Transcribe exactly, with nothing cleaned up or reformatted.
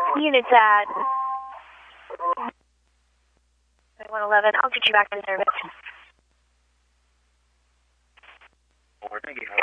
Units at one eleven. I'll get you back to the service. Thank you.